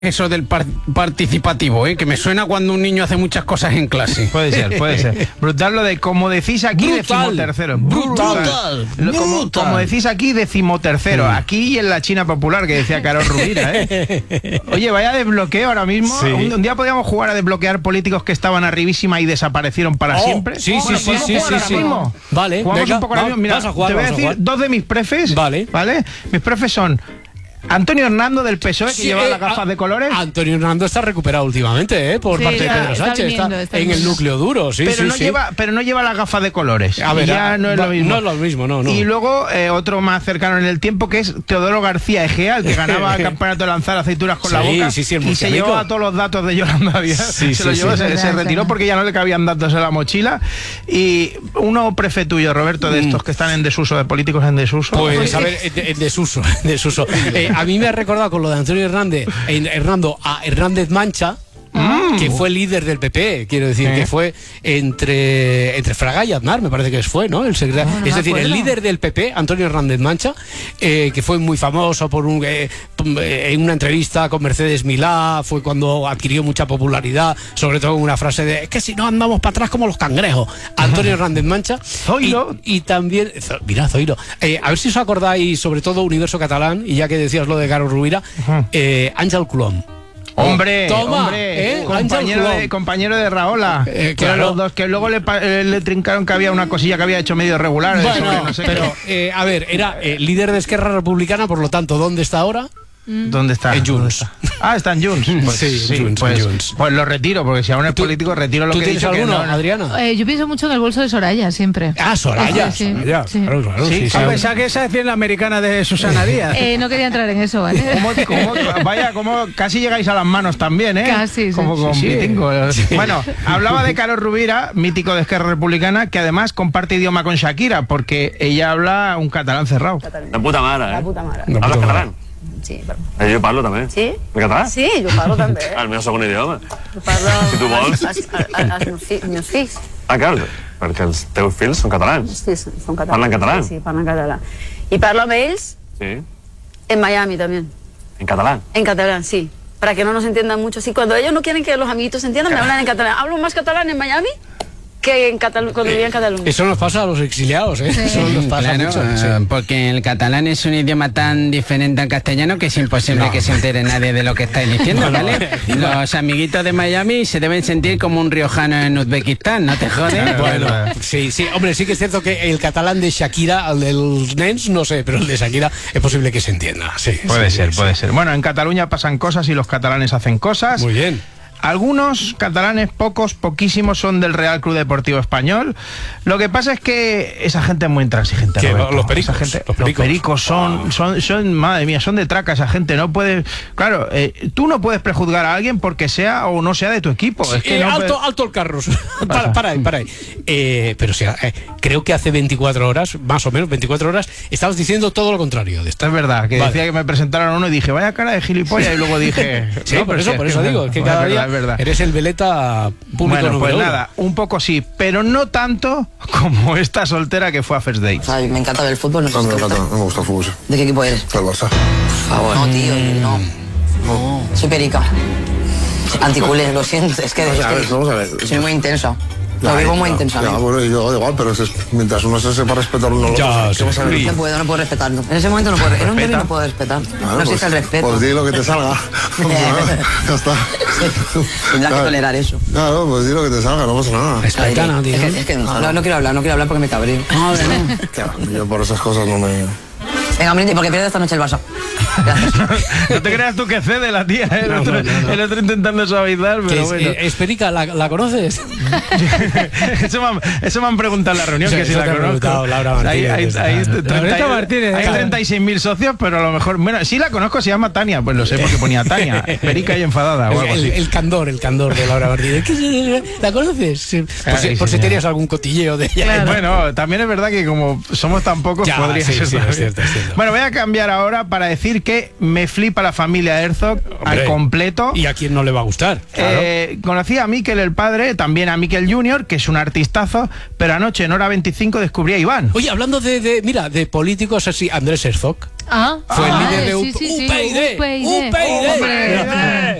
Eso del participativo, que me suena cuando un niño hace muchas cosas en clase. Puede ser, puede ser. Brutal lo de como decís aquí, decimotercero. Brutal. Como decís aquí, decimotercero. Aquí y en la China Popular, que decía Carol Rovira, Oye, vaya desbloqueo ahora mismo. Sí. Un día podíamos jugar a desbloquear políticos que estaban arribísima y desaparecieron para siempre. Sí. Vale, jugamos venga, un poco ahora mismo. Mira, vamos a jugar, te voy a decir dos de mis prefes. Vale. Mis prefes son Antonio Hernando del PSOE, que lleva las gafas de colores. Antonio Hernando está recuperado últimamente, por parte de Pedro Sánchez. Está en el núcleo duro, pero no lleva las gafas de colores. A ver, ya no es lo mismo. No es lo mismo, no. Y luego otro más cercano en el tiempo, que es Teodoro García Egea, el que ganaba el campeonato de lanzar aceitunas con la boca. y se llevaba todos los datos de Yolanda Díaz. Se retiró porque ya no le cabían datos en la mochila. Y uno prefe tuyo, Roberto, de estos que están en desuso, de políticos en desuso. Pues a ver, en desuso. A mí me ha recordado con lo de Antonio Hernando a Hernández Mancha, que fue líder del PP, quiero decir, que fue entre Fraga y Aznar, me parece que fue, ¿no? El secretario, es decir, el líder del PP, Antonio Hernández Mancha, que fue muy famoso por en una entrevista con Mercedes Milá, fue cuando adquirió mucha popularidad, sobre todo con una frase de: es que si no andamos para atrás como los cangrejos. Antonio Hernández Mancha. Zoilo. Y también, mira, Zoilo. A ver si os acordáis, sobre todo Universo Catalán, y ya que decías lo de Carol Rovira, Ángel Colom. Hombre, Toma, compañero de Rahola, claro. Los dos que luego le trincaron que había una cosilla que había hecho medio irregular. Bueno, no sé pero a ver, era líder de Esquerra Republicana, por lo tanto, ¿dónde está ahora? ¿Dónde está? En Junts. Está en Junts. Pues lo retiro, porque si aún es político, retiro lo que he dicho. ¿Tú tienes alguno, no, Adriana? Yo pienso mucho en el bolso de Soraya, siempre. Soraya. Sí. Claro. Pensaba que esa es la americana de Susana Díaz. No quería entrar en eso, ¿vale? Como casi llegáis a las manos también, Casi, sí. Como con Pitingo. Bueno, hablaba de Carol Rovira, mítico de Esquerra Republicana, que además comparte idioma con Shakira, porque ella habla un catalán cerrado. La puta mare, La puta mare. Hablas catalán? Sí, però... Jo parlo també. Sí? De català? Sí, jo parlo també. El meu segon idioma. Jo parlo... Si tu vols. Els meus fills. Clar, perquè els teus fills són catalans. Els fills són catalans. Parlen català? Sí, parlen català. I parlo amb ells Sí. en Miami también. En catalán. En catalán, sí. Para que no nos entiendan mucho. Sí, cuando ellos no quieren que los amiguitos se entiendan, me hablan en catalán. Hablo más catalán en Miami que cuando vivía en Cataluña. Eso nos pasa a los exiliados, Eso nos pasa mucho. Porque el catalán es un idioma tan diferente al castellano que es imposible que se entere nadie de lo que estáis diciendo, ¿vale? Los amiguitos de Miami se deben sentir como un riojano en Uzbekistán, ¿no te jodes? Bueno, sí, hombre, sí que es cierto que el catalán de Shakira, el del Nens, no sé, pero el de Shakira es posible que se entienda. Puede ser. Bueno, en Cataluña pasan cosas y los catalanes hacen cosas. Muy bien. Algunos catalanes, poquísimos, son del Real Club Deportivo Español. Lo que pasa es que esa gente es muy intransigente. Los pericos. Los pericos son, madre mía, son de traca esa gente. No puedes, claro, tú no puedes prejuzgar a alguien porque sea o no sea de tu equipo. Sí, es que alto el carros. Para ahí. Pero creo que hace 24 horas, más o menos 24 horas, estabas diciendo todo lo contrario de esto. Es verdad, que decía que me presentaron uno y dije, vaya cara de gilipollas, y luego dije... Sí, por eso digo, que cada día eres el veleta público. Bueno, pues nada, un poco sí, pero no tanto como esta soltera que fue a First Dates. Ay, me encanta ver el fútbol. No me gusta el fútbol. ¿De qué equipo eres? El Barça. Por favor. No, tío, no. Soy perica. Anticulé, lo siento. Es que Vamos a ver. soy muy intensa. Lo vivo muy intensamente. Ya, bueno, yo igual, pero mientras uno se sepa respetar uno Ya, ¿qué vas a ver? No puedo respetarlo. En ese momento no puedo. En un derbi no puedo respetar. Claro, No existe el respeto. Pues di lo que te salga. Ya está. Tendrás que tolerar eso. Claro, pues di lo que te salga, no pasa nada. Respetana, tío. Es que no quiero hablar porque me cabreo. Yo por esas cosas no me... Venga, Brindis, porque pierde esta noche el Barça. No te creas tú que cede la tía, el otro intentando suavizar, pero bueno. Esperica, ¿la conoces? eso me han preguntado en la reunión, que si la conozco. Laura Martínez. Hay 36.000 socios, pero a lo mejor... Bueno, sí la conozco, se llama Tania, pues lo sé porque ponía Tania, Esperica y enfadada o algo así. El candor de Laura Martínez. ¿La conoces? Por si tenías algún cotilleo de ella. Claro. Bueno, también es verdad que como somos tan pocos, podría ser. Sí, es cierto. Bueno, voy a cambiar ahora para decir que me flipa la familia Herzog al completo. ¿Y a quién no le va a gustar? Claro. Conocí a Mikel el padre, también a Mikel Junior, que es un artistazo, pero anoche en Hora 25 descubrí a Iván. Oye, hablando de políticos así, Andrés Herzog Ah, Fue el líder de sí, sí, sí. UPyD. UPyD. Hombre.